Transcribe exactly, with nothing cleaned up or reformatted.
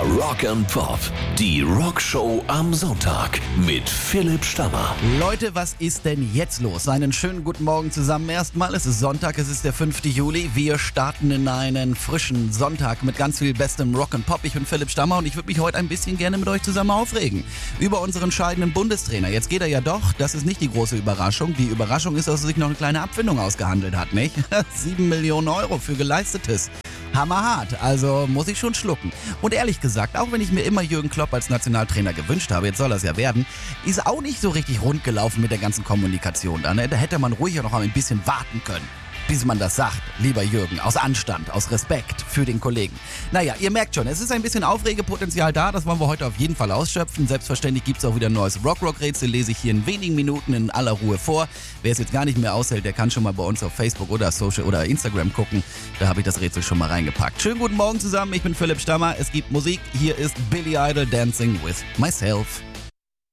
Rock and Pop. Die Rockshow am Sonntag mit Philipp Stammer. Leute, was ist denn jetzt los? Einen schönen guten Morgen zusammen. Erstmal, es ist Sonntag, es ist der fünfte Juli. Wir starten in einen frischen Sonntag mit ganz viel bestem Rock and Pop. Ich bin Philipp Stammer und ich würde mich heute ein bisschen gerne mit euch zusammen aufregen. Über unseren scheidenden Bundestrainer. Jetzt geht er ja doch, das ist nicht die große Überraschung. Die Überraschung ist, dass er sich noch eine kleine Abfindung ausgehandelt hat, nicht? Sieben Millionen Euro für Geleistetes. Hammerhart, also muss ich schon schlucken. Und ehrlich gesagt, auch wenn ich mir immer Jürgen Klopp als Nationaltrainer gewünscht habe, jetzt soll er es ja werden, ist auch nicht so richtig rund gelaufen mit der ganzen Kommunikation. Da, ne? Da hätte man ruhig noch ein bisschen warten können, bis man das sagt, lieber Jürgen, aus Anstand, aus Respekt für den Kollegen. Naja, ihr merkt schon, es ist ein bisschen Aufregepotenzial da, das wollen wir heute auf jeden Fall ausschöpfen. Selbstverständlich gibt es auch wieder ein neues Rock-Rock-Rätsel, lese ich hier in wenigen Minuten in aller Ruhe vor. Wer es jetzt gar nicht mehr aushält, der kann schon mal bei uns auf Facebook oder Social oder Instagram gucken. Da habe ich das Rätsel schon mal reingepackt. Schönen guten Morgen zusammen, ich bin Philipp Stammer, es gibt Musik, hier ist Billy Idol Dancing with Myself.